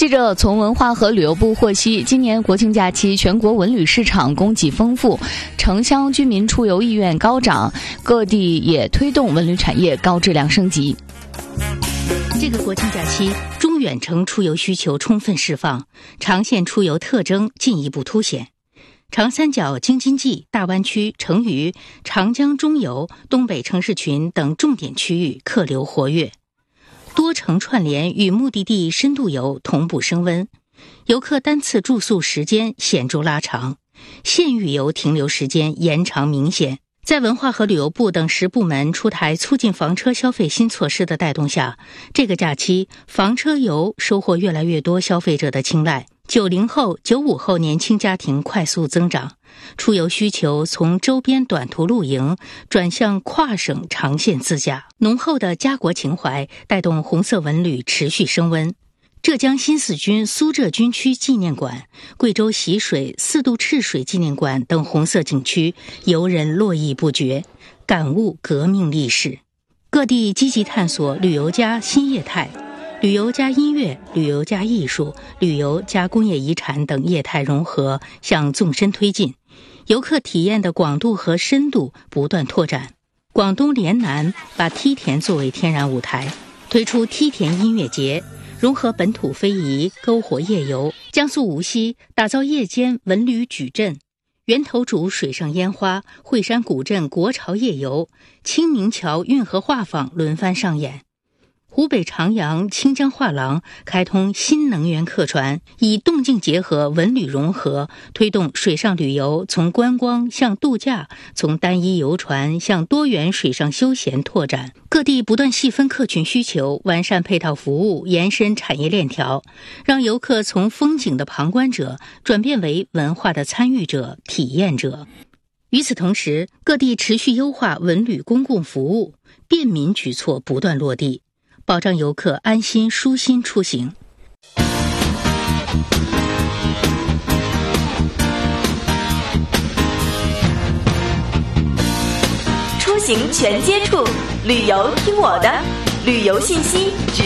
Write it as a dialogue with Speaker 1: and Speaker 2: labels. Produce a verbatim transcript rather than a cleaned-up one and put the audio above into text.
Speaker 1: 记者从文化和旅游部获悉，今年国庆假期全国文旅市场供给丰富，城乡居民出游意愿高涨，各地也推动文旅产业高质量升级。
Speaker 2: 这个国庆假期，中远程出游需求充分释放，长线出游特征进一步凸显。长三角、京津冀、大湾区、成渝、长江中游、东北城市群等重点区域客流活跃，多城串联与目的地深度游同步升温，游客单次住宿时间显著拉长，县域游停留时间延长明显。在文化和旅游部等十部门出台促进房车消费新措施的带动下，这个假期房车游收获越来越多消费者的青睐。九零后、九五后年轻家庭快速增长，出游需求从周边短途露营转向跨省长线自驾，浓厚的家国情怀带动红色文旅持续升温。浙江新四军苏浙军区纪念馆、贵州习水四渡赤水纪念馆等红色景区游人络绎不绝，感悟革命历史。各地积极探索旅游加新业态，旅游加音乐、旅游加艺术、旅游加工业遗产等业态融合向纵深推进，游客体验的广度和深度不断拓展。广东联南把梯田作为天然舞台，推出梯田音乐节，融合本土非遗，篝火夜游。江苏无锡打造夜间文旅矩阵，源头渚水上烟花、惠山古镇国潮夜游、清明桥运河画舫轮番上演。湖北长阳清江画廊开通新能源客船，以动静结合、文旅融合，推动水上旅游从观光向度假，从单一游船向多元水上休闲拓展。各地不断细分客群需求，完善配套服务，延伸产业链条，让游客从风景的旁观者转变为文化的参与者、体验者。与此同时，各地持续优化文旅公共服务，便民举措不断落地，保障游客安心舒心出行。
Speaker 3: 出行全接触，旅游听我的，旅游信息